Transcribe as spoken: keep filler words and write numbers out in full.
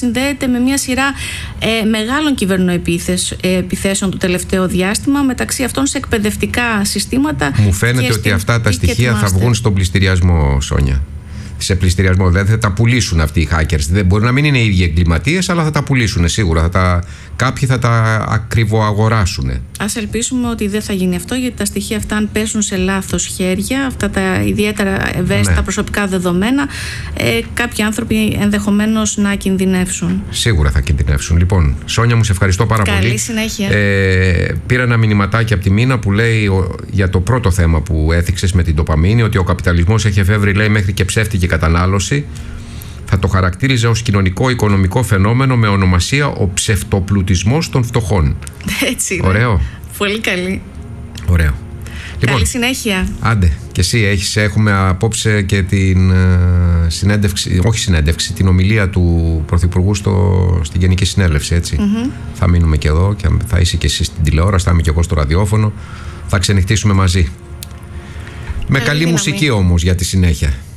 συνδέεται με μια σειρά ε, μεγάλων κυβερνοεπιθέσεων το τελευταίο διάστημα, μεταξύ αυτών σε εκπαιδευτικά συστήματα. Μου φαίνεται ότι αυτά τα στοιχεία θα βγουν στον πληστηριασμό, Σόνια. Σε πληστηριασμό, δηλαδή θα τα πουλήσουν αυτοί οι hackers. Δεν μπορεί να μην είναι οι ίδιοι εγκληματίες, αλλά θα τα πουλήσουν σίγουρα. Θα τα, κάποιοι θα τα ακριβοαγοράσουν. Ας ελπίσουμε ότι δεν θα γίνει αυτό, γιατί τα στοιχεία αυτά, αν πέσουν σε λάθος χέρια, αυτά τα ιδιαίτερα ευαίσθητα ναι. προσωπικά δεδομένα, ε, κάποιοι άνθρωποι ενδεχομένως να κινδυνεύσουν. Σίγουρα θα κινδυνεύσουν. Λοιπόν, Σόνια, μου σε ευχαριστώ πάρα Καλή πολύ. Καλή συνέχεια. Ε, πήρα ένα μηνυματάκι από τη Μίνα που λέει ο, για το πρώτο θέμα που έθιξες με την ντοπαμίνη, ότι ο καπιταλισμός έχει εφεύρει, λέει, μέχρι και ψεύτικη κατανάλωση. Θα το χαρακτήριζε ως κοινωνικό-οικονομικό φαινόμενο με ονομασία ο ψευτοπλουτισμός των φτωχών. Έτσι είναι. Ωραίο. Πολύ καλή. Ωραίο. Καλή λοιπόν, συνέχεια. Άντε, και εσύ έχεις, έχουμε απόψε και την ε, συνέντευξη, όχι συνέντευξη, την ομιλία του Πρωθυπουργού στο, στην Γενική Συνέλευση, έτσι. Mm-hmm. Θα μείνουμε και εδώ και θα είσαι και εσύ στην τηλεόραση, θα είμαι και εγώ στο ραδιόφωνο. Θα ξενυχτήσουμε μαζί. Με καλή, καλή μουσική όμως για τη συνέχεια.